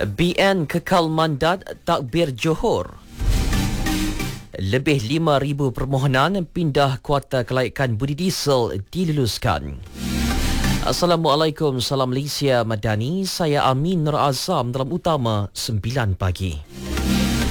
BN kekal mandat takbir Johor. Lebih 5,000 permohonan pindah kuota kelaikan budi diesel diluluskan. Assalamualaikum, salam Malaysia Madani. Saya Amin Nur Azam dalam utama 9 pagi.